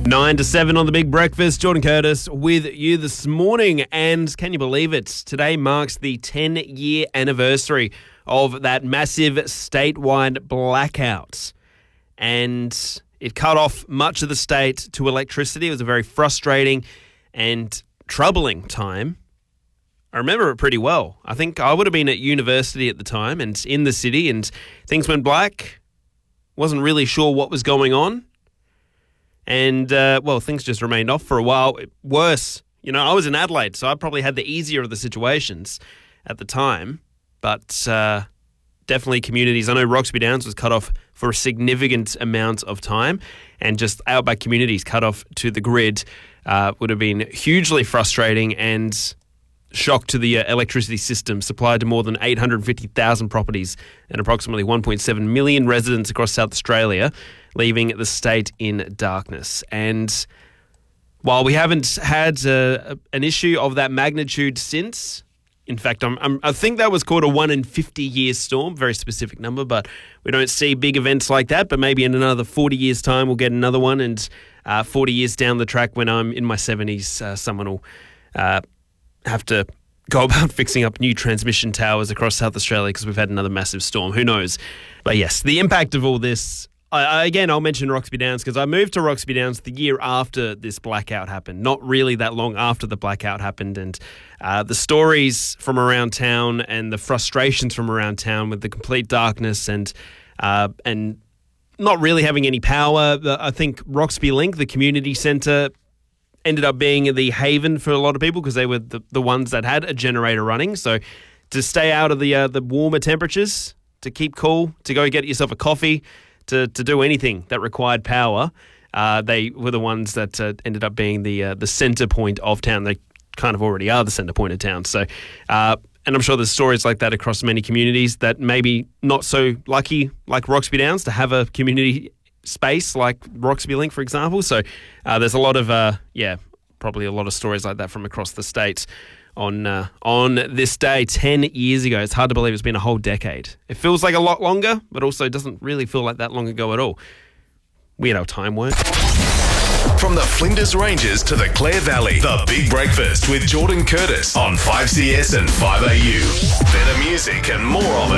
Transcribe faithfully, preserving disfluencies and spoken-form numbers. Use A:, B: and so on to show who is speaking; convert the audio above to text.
A: Nine to seven on The Big Breakfast. Jordan Curtis with you this morning. And can you believe it? Today marks the ten-year anniversary of that massive statewide blackout. And it cut off much of the state to electricity. It was a very frustrating and troubling time. I remember it pretty well. I think I would have been at university at the time and in the city, and things went black. Wasn't really sure what was going on. And, uh, well, things just remained off for a while. Worse, you know, I was in Adelaide, so I probably had the easier of the situations at the time. But uh, definitely communities. I know Roxby Downs was cut off for a significant amount of time, and just outback communities cut off to the grid uh, would have been hugely frustrating and shock to the uh, electricity system, supplied to more than eight hundred fifty thousand properties and approximately one point seven million residents across South Australia, leaving the state in darkness. And while we haven't had uh, an issue of that magnitude since, in fact, I'm, I'm, I think that was called a one in fifty year storm, very specific number, but we don't see big events like that. But maybe in another forty years' time, we'll get another one. And uh, forty years down the track, when I'm in my seventies, uh, someone will uh, have to go about fixing up new transmission towers across South Australia because we've had another massive storm. Who knows? But yes, the impact of all this. I, I, again, I'll mention Roxby Downs because I moved to Roxby Downs the year after this blackout happened, not really that long after the blackout happened. And uh, the stories from around town and the frustrations from around town with the complete darkness and uh, and not really having any power. I think Roxby Link, the community centre, ended up being the haven for a lot of people because they were the, the ones that had a generator running. So to stay out of the uh, the warmer temperatures, to keep cool, to go get yourself a coffee, to to do anything that required power, uh, they were the ones that uh, ended up being the uh, the centre point of town. They kind of already are the centre point of town. So, uh, and I'm sure there's stories like that across many communities that maybe not so lucky like Roxby Downs to have a community space like Roxby Link, for example. So uh, there's a lot of, uh, yeah, probably a lot of stories like that from across the state on uh, on this day ten years ago. It's hard to believe it's been a whole decade. It feels like a lot longer, but also doesn't really feel like that long ago at all. Weird how time works.
B: From the Flinders Ranges to the Clare Valley, The Big Breakfast with Jordan Curtis on five C S and five A U. Better music and more of it